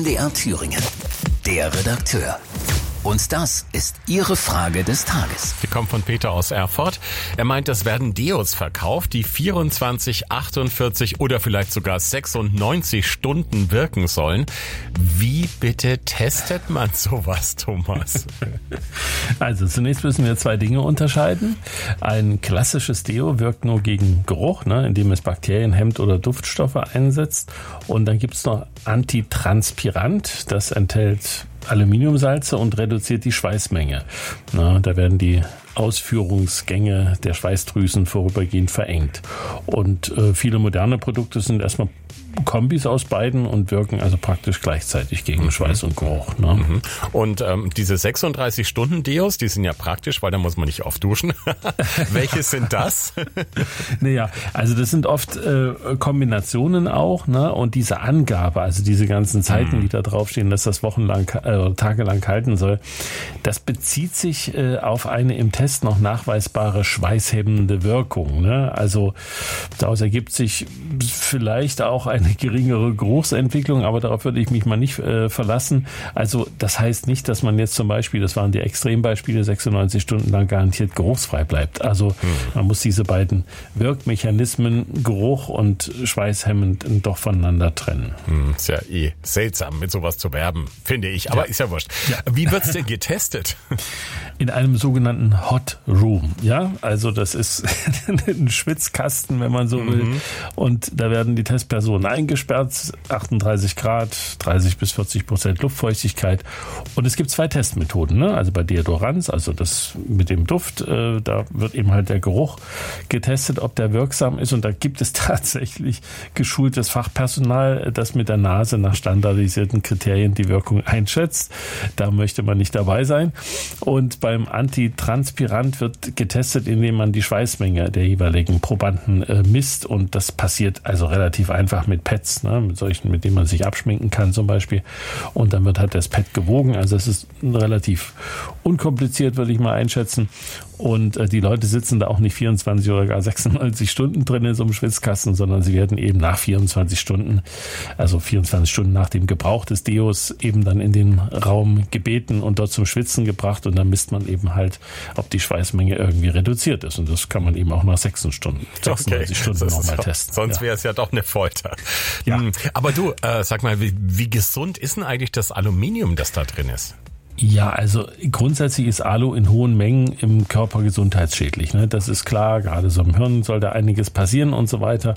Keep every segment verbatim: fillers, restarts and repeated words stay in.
D R Thüringen. Der Redakteur. Und das ist Ihre Frage des Tages. Die kommt von Peter aus Erfurt. Er meint, es werden Deos verkauft, die vierundzwanzig, achtundvierzig oder vielleicht sogar sechsundneunzig Stunden wirken sollen. Wie bitte testet man sowas, Thomas? Also zunächst müssen wir zwei Dinge unterscheiden. Ein klassisches Deo wirkt nur gegen Geruch, ne, indem es Bakterien hemmt oder Duftstoffe einsetzt. Und dann gibt es noch Antitranspirant. Das enthält Aluminiumsalze und reduziert die Schweißmenge. Na, da werden die Ausführungsgänge der Schweißdrüsen vorübergehend verengt. Und äh, viele moderne Produkte sind erstmal Kombis aus beiden und wirken also praktisch gleichzeitig gegen mhm. Schweiß und Geruch. Ne? Mhm. Und ähm, diese sechsunddreißig Stunden Deos, die sind ja praktisch, weil da muss man nicht oft duschen. Welche sind das? Naja, also das sind oft äh, Kombinationen auch, ne? Und diese Angabe, also diese ganzen Zeiten, mhm. die da draufstehen, dass das wochenlang, äh, tagelang halten soll, das bezieht sich äh, auf eine im Test noch nachweisbare schweißhemmende Wirkung. Ne? Also daraus ergibt sich vielleicht auch eine geringere Geruchsentwicklung, aber darauf würde ich mich mal nicht äh, verlassen. Also das heißt nicht, dass man jetzt zum Beispiel, das waren die Extrembeispiele, sechsundneunzig Stunden lang garantiert geruchsfrei bleibt. Also hm. man muss diese beiden Wirkmechanismen, Geruch und schweißhemmend, doch voneinander trennen. Hm, ist ja eh seltsam, mit sowas zu werben, finde ich, aber ja. ist ja wurscht. Ja. Wie wird's denn getestet? In einem sogenannten Hot Room. Ja, also das ist ein Schwitzkasten, wenn man so will. Mhm. Und da werden die Testpersonen eingesperrt, achtunddreißig Grad, dreißig bis vierzig Prozent Luftfeuchtigkeit. Und es gibt zwei Testmethoden, ne? Also bei Deodoranz, also das mit dem Duft, äh, da wird eben halt der Geruch getestet, ob der wirksam ist. Und da gibt es tatsächlich geschultes Fachpersonal, das mit der Nase nach standardisierten Kriterien die Wirkung einschätzt. Da möchte man nicht dabei sein. Und beim Antitranspirant wird getestet, indem man die Schweißmenge der jeweiligen Probanden äh, misst. Und das passiert also relativ einfach mit Pads, ne, mit solchen, mit denen man sich abschminken kann zum Beispiel. Und dann wird halt das Pad gewogen. Also es ist relativ unkompliziert, würde ich mal einschätzen. Und äh, die Leute sitzen da auch nicht vierundzwanzig oder gar sechsundneunzig Stunden drin in so einem Schwitzkasten, sondern sie werden eben nach vierundzwanzig Stunden, also vierundzwanzig Stunden nach dem Gebrauch des Deos, eben dann in den Raum gebeten und dort zum Schwitzen gebracht. Und dann misst man eben halt, ob die Schweißmenge irgendwie reduziert ist. Und das kann man eben auch nach sechsundzwanzig Stunden, sechsundneunzig okay. Stunden nochmal testen. Sonst ja. wäre es ja doch eine Folter. Ja. Aber du, äh, sag mal, wie, wie gesund ist denn eigentlich das Aluminium, das da drin ist? Ja, also grundsätzlich ist Alu in hohen Mengen im Körper gesundheitsschädlich. Ne? Das ist klar, gerade so im Hirn soll da einiges passieren und so weiter.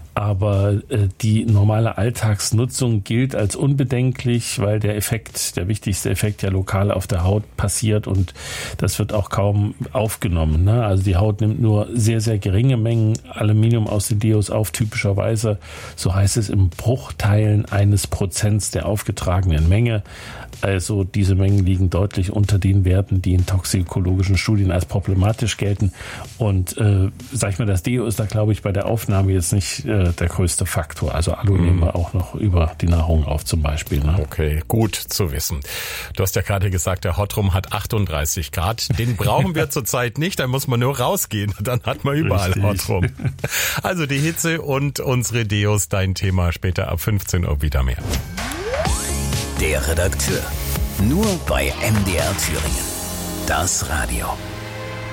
Aber äh, die normale Alltagsnutzung gilt als unbedenklich, weil der Effekt, der wichtigste Effekt ja lokal auf der Haut passiert und das wird auch kaum aufgenommen. Ne? Also die Haut nimmt nur sehr, sehr geringe Mengen Aluminium aus den Deos auf, typischerweise, so heißt es, im Bruchteilen eines Prozents der aufgetragenen Menge. Also diese Mengen liegen deutlich unter den Werten, die in toxikologischen Studien als problematisch gelten. Und äh, sag ich mal, das Deo ist da, glaube ich, bei der Aufnahme jetzt nicht äh, der größte Faktor. Also Alu mm. nehmen wir auch noch über die Nahrung auf zum Beispiel. Ne? Okay, gut zu wissen. Du hast ja gerade gesagt, der Hot Room hat achtunddreißig Grad. Den brauchen wir zurzeit nicht, da muss man nur rausgehen. Dann hat man überall Richtig. Hot Room. Also die Hitze und unsere Deos, dein Thema später ab fünfzehn Uhr wieder mehr. Der Redakteur. Nur bei M D R Thüringen. Das Radio.